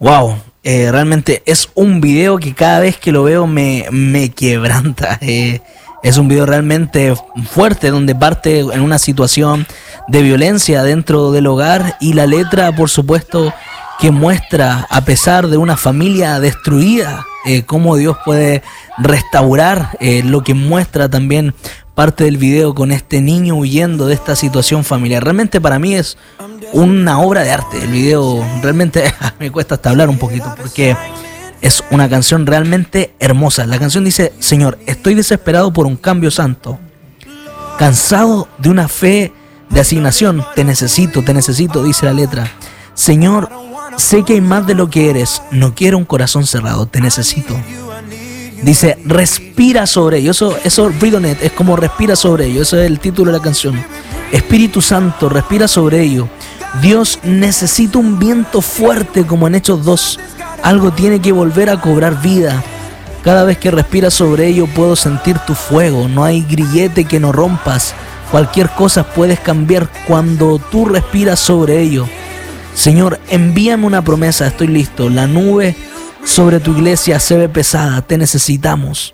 Wow, realmente es un video que cada vez que lo veo me quebranta. Es un video realmente fuerte donde parte en una situación de violencia dentro del hogar y la letra, por supuesto, que muestra, a pesar de una familia destruida, cómo Dios puede restaurar, lo que muestra también parte del video con este niño huyendo de esta situación familiar. Realmente para mí es una obra de arte. El video realmente me cuesta hasta hablar un poquito porque es una canción realmente hermosa. La canción dice: Señor, estoy desesperado por un cambio santo, cansado de una fe de asignación. Te necesito, dice la letra. Señor, sé que hay más de lo que eres. No quiero un corazón cerrado, te necesito. Dice, respira sobre ello. Eso Breathe on It, es como respira sobre ello. Ese es el título de la canción. Espíritu Santo, respira sobre ello. Dios, necesita un viento fuerte como en Hechos 2. Algo tiene que volver a cobrar vida. Cada vez que respiras sobre ello puedo sentir tu fuego. No hay grillete que no rompas. Cualquier cosa puedes cambiar cuando tú respiras sobre ello. Señor, envíame una promesa, estoy listo. La nube sobre tu iglesia se ve pesada. Te necesitamos.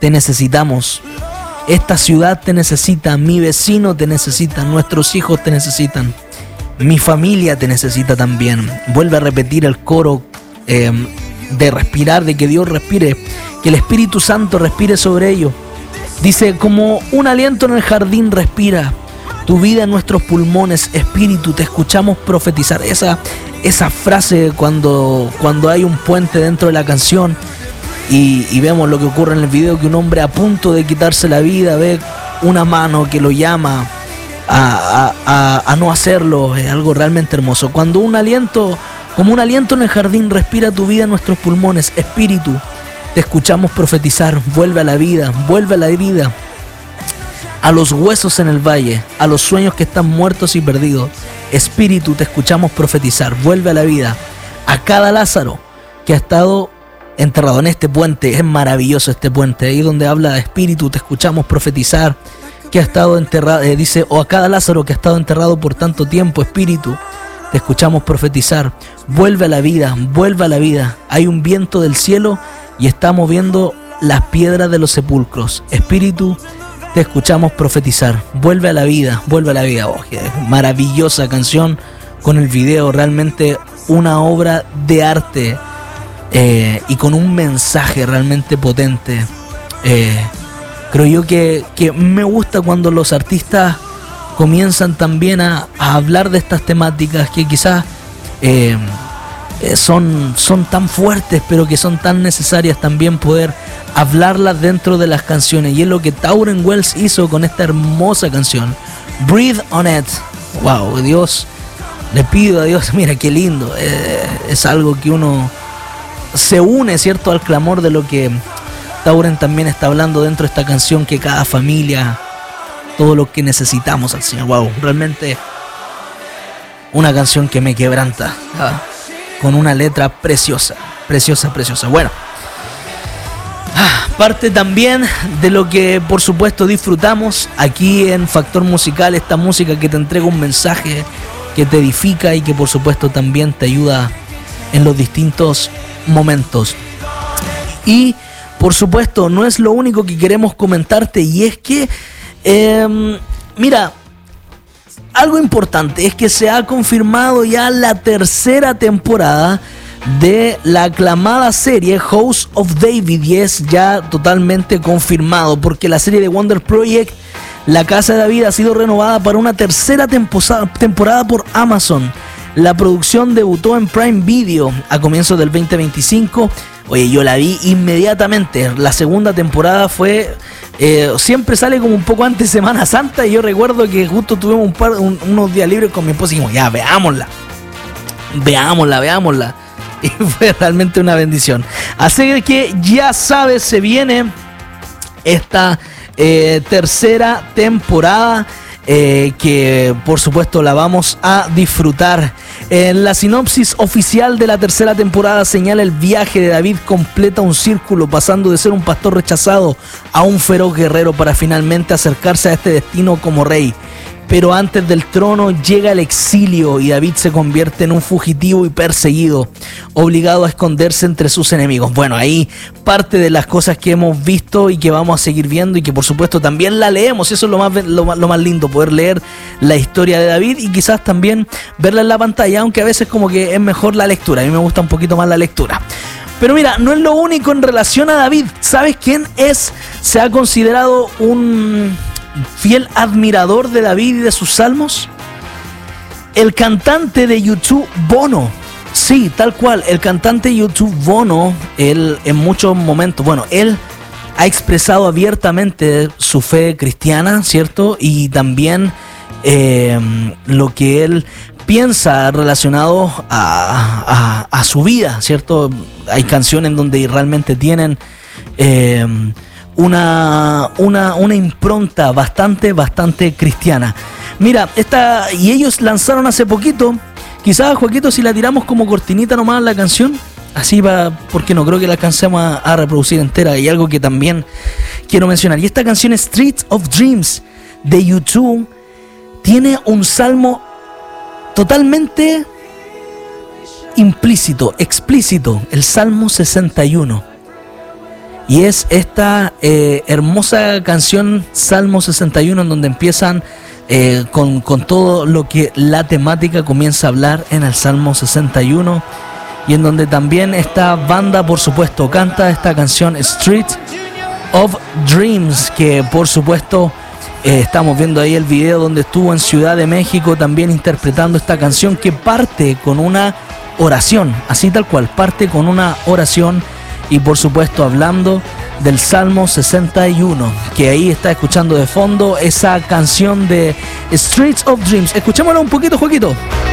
Esta ciudad te necesita. Mi vecino te necesita. Nuestros hijos te necesitan. Mi familia te necesita también. Vuelve a repetir el coro de respirar, de que Dios respire, que el Espíritu Santo respire sobre ellos. Dice, como un aliento en el jardín respira tu vida en nuestros pulmones, Espíritu, te escuchamos profetizar. Esa frase cuando hay un puente dentro de la canción y vemos lo que ocurre en el video, que un hombre a punto de quitarse la vida ve una mano que lo llama a no hacerlo. Es algo realmente hermoso. Cuando como un aliento en el jardín respira tu vida en nuestros pulmones, Espíritu, te escuchamos profetizar. Vuelve a la vida, a los huesos en el valle, a los sueños que están muertos y perdidos. Espíritu, te escuchamos profetizar. Vuelve a la vida a cada Lázaro que ha estado enterrado en este puente. Es maravilloso este puente, ahí donde habla Espíritu, te escuchamos profetizar, que ha estado enterrado, dice, o a cada Lázaro que ha estado enterrado por tanto tiempo. Espíritu, te escuchamos profetizar. Vuelve a la vida. Hay un viento del cielo y está moviendo las piedras de los sepulcros. Espíritu, te escuchamos profetizar. Vuelve a la vida. Oh, maravillosa canción con el video, realmente una obra de arte y con un mensaje realmente potente. Creo yo que me gusta cuando los artistas comienzan también a hablar de estas temáticas que quizás son tan fuertes, pero que son tan necesarias también poder hablarlas dentro de las canciones. Y es lo que Tauren Wells hizo con esta hermosa canción, Breathe on It. Wow, Dios, le pido a Dios, mira qué lindo. Es algo que uno se une, ¿cierto?, al clamor de lo que Tauren también está hablando dentro de esta canción, que cada familia, todo lo que necesitamos al Señor. Wow, realmente una canción que me quebranta, con una letra preciosa. Bueno, parte también de lo que por supuesto disfrutamos aquí en Factor Musical, esta música que te entrega un mensaje, que te edifica y que por supuesto también te ayuda en los distintos momentos. Y por supuesto no es lo único que queremos comentarte, y es que mira, algo importante es que se ha confirmado ya la tercera temporada de la aclamada serie House of David, y es ya totalmente confirmado porque la serie de Wonder Project, La Casa de David, ha sido renovada para una tercera temporada por Amazon. La producción debutó en Prime Video a comienzos del 2025. Oye, yo la vi inmediatamente. La segunda temporada fue... siempre sale como un poco antes de Semana Santa, y yo recuerdo que justo tuvimos unos días libres con mi esposa y dijimos, ya, veámosla. Y fue realmente una bendición. Así que ya sabes, se viene esta tercera temporada, que por supuesto la vamos a disfrutar. La sinopsis oficial de la tercera temporada señala el viaje de David completa un círculo, pasando de ser un pastor rechazado a un feroz guerrero para finalmente acercarse a este destino como rey. pero antes del trono llega el exilio y David se convierte en un fugitivo y perseguido, obligado a esconderse entre sus enemigos. Bueno, ahí parte de las cosas que hemos visto y que vamos a seguir viendo y que por supuesto también la leemos, y eso es lo más lindo, poder leer la historia de David y quizás también verla en la pantalla, aunque a veces como que es mejor la lectura. A mí me gusta un poquito más la lectura. Pero mira, no es lo único en relación a David. ¿Sabes quién es? Se ha considerado un fiel admirador de David y de sus salmos. El cantante de YouTube, Bono. Sí, tal cual, el cantante de YouTube, Bono, él en muchos momentos, bueno, él ha expresado abiertamente su fe cristiana, ¿cierto? Y también lo que él piensa relacionado a su vida, ¿cierto? Hay canciones donde realmente tienen una impronta bastante cristiana. Mira, y ellos lanzaron hace poquito, quizás, Joaquito, si la tiramos como cortinita nomás la canción, así va, porque no creo que la alcancemos a reproducir entera. Y algo que también quiero mencionar, y esta canción Streets of Dreams de U2 tiene un salmo totalmente explícito, el Salmo 61. Y es esta hermosa canción, Salmo 61, en donde empiezan con todo lo que la temática comienza a hablar en el Salmo 61. Y en donde también esta banda, por supuesto, canta esta canción Street of Dreams, que por supuesto estamos viendo ahí el video donde estuvo en Ciudad de México también interpretando esta canción, que parte con una oración, así tal cual, parte con una oración. Y por supuesto hablando del Salmo 61, que ahí está escuchando de fondo esa canción de Streets of Dreams. Escuchémosla un poquito, Joaquito.